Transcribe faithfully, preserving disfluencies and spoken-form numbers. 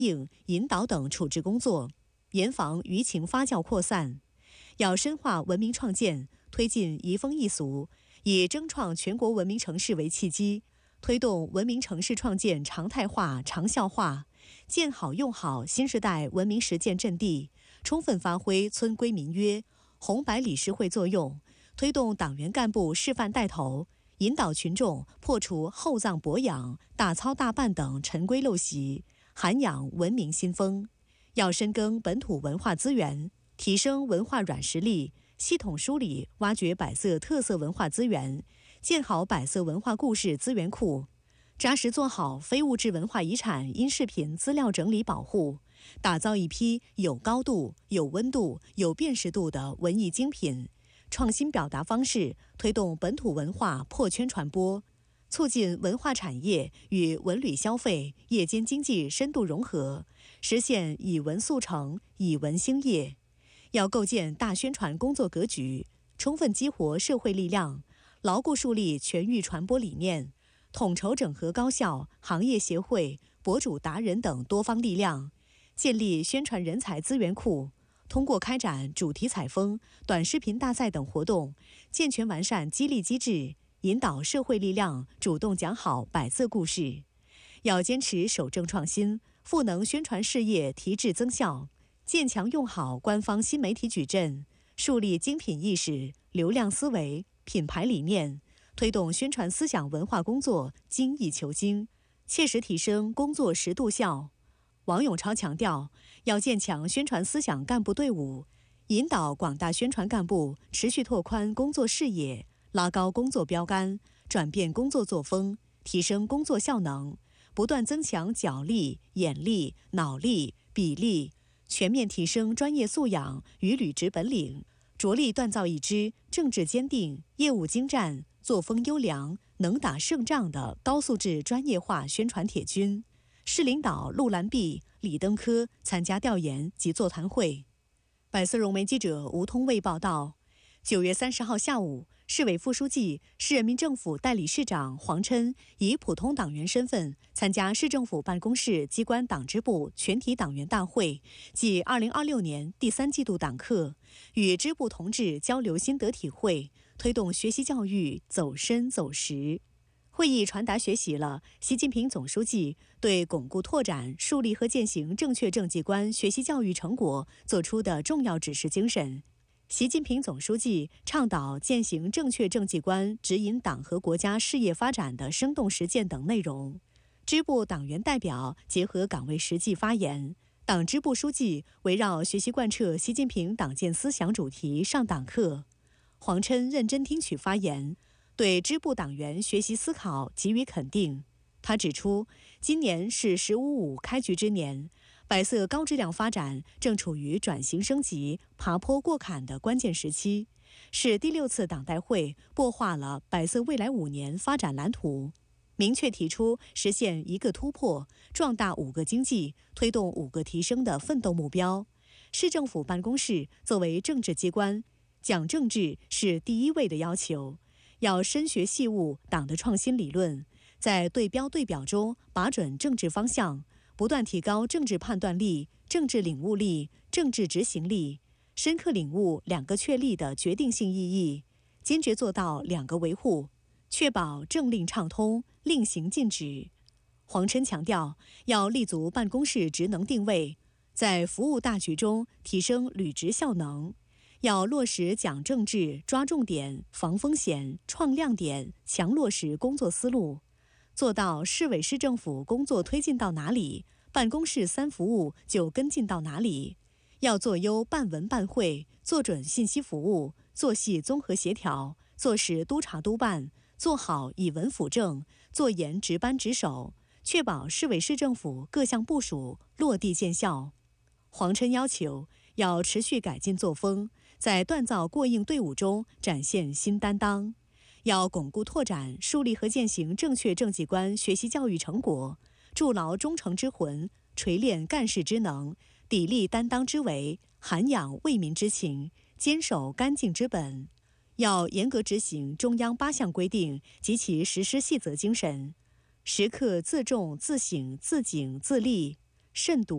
应、引导等处置工作，严防舆情发酵扩散。要深化文明创建，推进移风易俗，以争创全国文明城市为契机，推动文明城市创建常态化、长效化，建好用好新时代文明实践阵地，充分发挥村规民约、红白理事会作用，推动党员干部示范带头，引导群众破除厚葬薄养、大操大办等陈规陋习，涵养文明新风。要深耕本土文化资源，提升文化软实力，系统梳理挖掘百色特色文化资源，建好百色文化故事资源库，扎实做好非物质文化遗产音视频资料整理保护，打造一批有高度、有温度、有辨识度的文艺精品，创新表达方式，推动本土文化破圈传播，促进文化产业与文旅消费、夜间经济深度融合，实现以文速成、以文兴业。要构建大宣传工作格局，充分激活社会力量，牢固树立全域传播理念，统筹整合高校、行业协会、博主达人等多方力量，建立宣传人才资源库，通过开展主题采风、短视频大赛等活动，健全完善激励机制，引导社会力量主动讲好百色故事。要坚持守正创新，赋能宣传事业提质增效，建强用好官方新媒体矩阵，树立精品意识、流量思维、品牌理念，推动宣传思想文化工作精益求精，切实提升工作实度效。王永超强调，要建强宣传思想干部队伍，引导广大宣传干部持续拓宽工作视野，拉高工作标杆，转变工作作风，提升工作效能，不断增强脚力、眼力、脑力、笔力，全面提升专业素养与履职本领，着力锻造一支政治坚定、业务精湛、作风优良、能打胜仗的高素质专业化宣传铁军。市领导陆兰碧、李登科参加调研及座谈会。百色融媒记者吴通卫报道，九月三十号下午，市委副书记、市人民政府代理市长黄琛以普通党员身份参加市政府办公室机关党支部全体党员大会暨二零二六年第三季度党课，与支部同志交流心得体会，推动学习教育走深走实。会议传达学习了习近平总书记对巩固拓展、树立和践行正确政绩观学习教育成果作出的重要指示精神。习近平总书记倡导践行正确政绩观指引党和国家事业发展的生动实践等内容。支部党员代表结合岗位实际发言，党支部书记围绕学习贯彻习近平党建思想主题上党课。黄琛认真听取发言，对支部党员学习思考给予肯定。他指出，今年是“十五五”开局之年，百色高质量发展正处于转型升级、爬坡过坎的关键时期，是第六次党代会擘画了百色未来五年发展蓝图，明确提出实现一个突破、壮大五个经济、推动五个提升的奋斗目标。市政府办公室作为政治机关，讲政治是第一位的要求，要深学细悟党的创新理论，在对标对表中把准政治方向，不断提高政治判断力、政治领悟力、政治执行力，深刻领悟两个确立的决定性意义，坚决做到两个维护，确保政令畅通、令行禁止。黄琛强调，要立足办公室职能定位，在服务大局中提升履职效能，要落实讲政治、抓重点、防风险、创亮点、强落实工作思路，做到市委市政府工作推进到哪里，办公室三服务就跟进到哪里。要做优办文办会，做准信息服务，做细综合协调，做实督查督办，做好以文辅政，做严值班值守，确保市委市政府各项部署落地见效。黄琛要求要持续改进作风，在锻造过硬队伍中展现新担当，要巩固拓展、树立和践行正确政绩观学习教育成果，筑牢忠诚之魂，锤炼干事之能，砥砺担当之为，涵养为民之情，坚守干净之本。要严格执行中央八项规定及其实施细则精神，时刻自重、自省、自警、自立，慎独